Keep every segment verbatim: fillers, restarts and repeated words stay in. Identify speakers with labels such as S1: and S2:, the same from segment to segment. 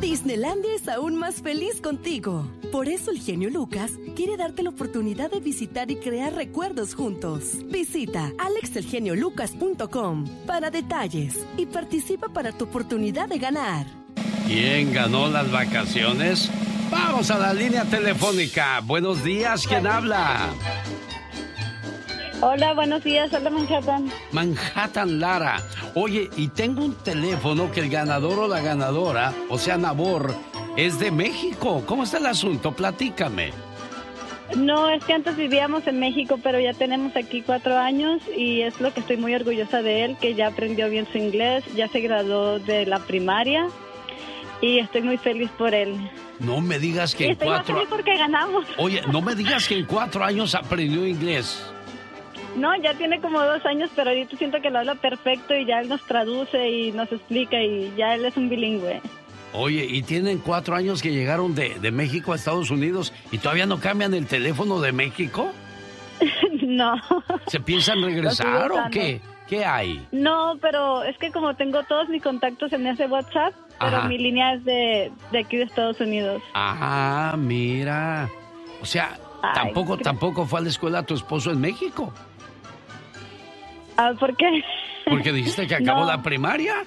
S1: Disneylandia es aún más feliz contigo. Por eso el genio Lucas quiere darte la oportunidad de visitar y crear recuerdos juntos. Visita alex el genio lucas punto com para detalles y participa para tu oportunidad de ganar.
S2: ¿Quién ganó las vacaciones? Vamos a la línea telefónica. Buenos días, ¿quién habla?
S3: Hola, buenos días, hola Manhattan.
S2: Manhattan Lara. Oye, y tengo un teléfono que el ganador o la ganadora, o sea, Nabor, es de México. ¿Cómo está el asunto? Platícame.
S3: No, es que antes vivíamos en México, pero ya tenemos aquí cuatro años y es lo que estoy muy orgullosa de él, que ya aprendió bien su inglés, ya se graduó de la primaria y estoy muy feliz por él.
S2: No me digas que
S3: y
S2: en
S3: estoy
S2: cuatro...
S3: Estoy muy feliz porque ganamos.
S2: Oye, no me digas que en cuatro años aprendió inglés.
S3: No, ya tiene como dos años, pero ahorita siento que lo habla perfecto y ya él nos traduce y nos explica y ya él es un bilingüe.
S2: Oye, ¿y tienen cuatro años que llegaron de, de México a Estados Unidos y todavía no cambian el teléfono de México?
S3: No.
S2: ¿Se piensan regresar o qué? ¿Qué hay?
S3: No, pero es que como tengo todos mis contactos en ese WhatsApp, pero
S2: Ajá.
S3: mi línea es de, de aquí de Estados Unidos.
S2: Ah, mira. O sea,
S3: Ay,
S2: tampoco,
S3: creo...
S2: tampoco fue a la escuela tu esposo en México.
S3: Ah, ¿por qué?
S2: Porque dijiste que acabó
S3: no.
S2: la primaria.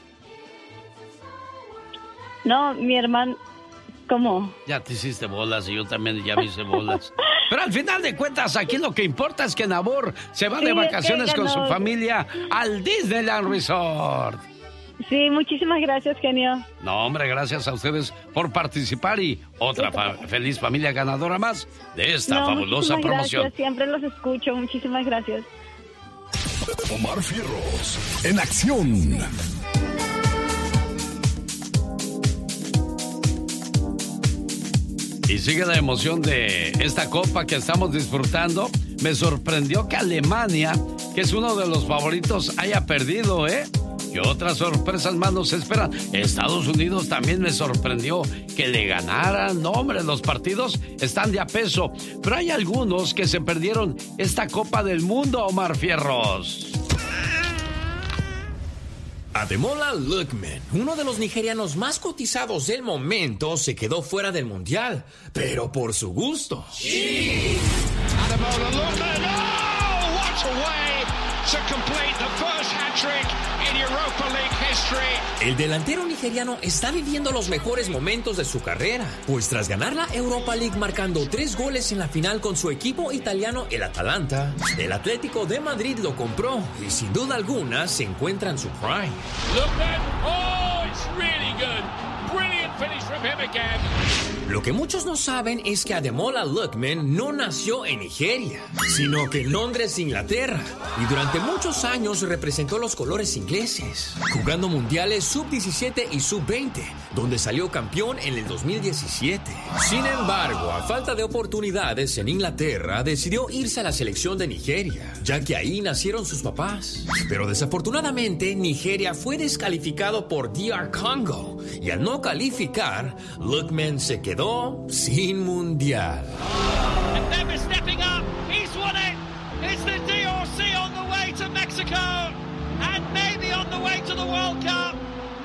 S3: No, mi hermano, ¿cómo?
S2: Ya te hiciste bolas y yo también ya me hice bolas. Pero al final de cuentas, aquí lo que importa es que Nabor se va
S3: sí,
S2: de vacaciones
S3: es que
S2: con su
S3: no...
S2: familia al Disneyland Resort.
S3: Sí, muchísimas gracias, genio.
S2: No, hombre, gracias a ustedes por participar y otra fa feliz familia ganadora más de esta
S3: no,
S2: fabulosa promoción.
S3: Gracias, siempre los escucho, muchísimas gracias.
S4: Omar Fierros, en acción.
S2: Y sigue la emoción de esta copa que estamos disfrutando. Me sorprendió que Alemania, que es uno de los favoritos, haya perdido, ¿eh? Y otras sorpresas más nos esperan. Estados Unidos también me sorprendió que le ganaran. No, hombre, los partidos están de a peso. Pero hay algunos que se perdieron esta Copa del Mundo, Omar Fierros.
S5: Ademola Lookman, uno de los nigerianos más cotizados del momento, se quedó fuera del mundial, pero por su gusto.
S6: Sí. Ademola Lookman, oh, what a way to complete the first hat-trick in Europa League history.
S5: El delantero nigeriano está viviendo los mejores momentos de su carrera, pues tras ganar la Europa League marcando tres goles en la final con su equipo italiano, el Atalanta, el Atlético de Madrid lo compró y sin duda alguna se encuentra en su prime.
S6: Lookman, oh, it's really good. Brilliant finish from him again.
S5: Lo que muchos no saben es que Ademola Lookman no nació en Nigeria, sino que en Londres, Inglaterra, y durante muchos años representó los colores ingleses, jugando mundiales sub diecisiete y sub veinte, donde salió campeón en el dos mil diecisiete. Sin embargo, a falta de oportunidades en Inglaterra, decidió irse a la selección de Nigeria, ya que ahí nacieron sus papás. Pero desafortunadamente, Nigeria fue descalificado por D R Congo, y al no calificar, Lookman se quedó sin mundial.
S6: And never stepping up, he's won it. It's the D R C on the way to Mexico and maybe on the way to the World Cup.